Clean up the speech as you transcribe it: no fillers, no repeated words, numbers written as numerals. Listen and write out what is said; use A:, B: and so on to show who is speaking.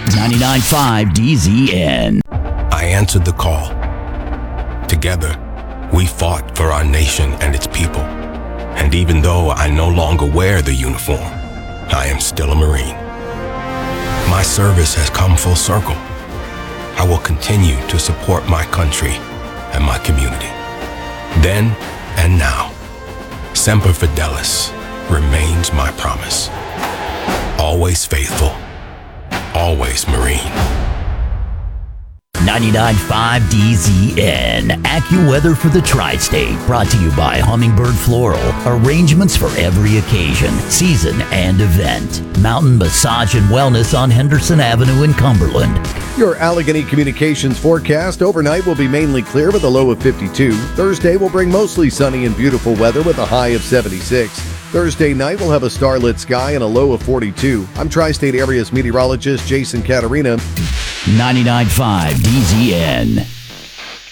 A: 99.5 DZN.
B: I answered the call. Together, we fought for our nation and its people. And even though I no longer wear the uniform, I am still a Marine. My service has come full circle. I will continue to support my country and my community. Then and now, Semper Fidelis remains my promise. Always faithful, always Marine.
A: 99.5 DZN. AccuWeather for the Tri-State. Brought to you by Hummingbird Floral. Arrangements for every occasion, season, and event. Mountain Massage and Wellness on Henderson Avenue in Cumberland.
C: Your Allegheny Communications forecast overnight will be mainly clear with a low of 52. Thursday will bring mostly sunny and beautiful weather with a high of 76. Thursday night will have a starlit sky and a low of 42. I'm Tri-State Area's meteorologist Jason Caterina.
A: 99.5 DZN.